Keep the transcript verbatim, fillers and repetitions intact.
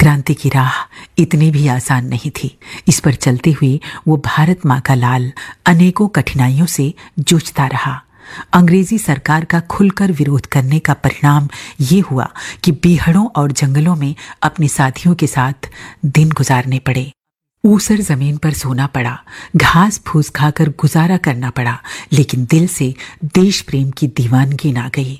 क्रांति की राह इतनी भी आसान नहीं थी। इस पर चलते हुए वो भारत माँ का लाल अनेकों कठिनाइयों से जूझता रहा। अंग्रेजी सरकार का खुलकर विरोध करने का परिणाम ये हुआ कि बीहड़ों और जंगलों में अपने साथियों के साथ दिन गुजारने पड़े। ऊसर जमीन पर सोना पड़ा, घास फूस खाकर गुजारा करना पड़ा, लेकिन दिल से देश प्रेम की दीवानगी ना गई।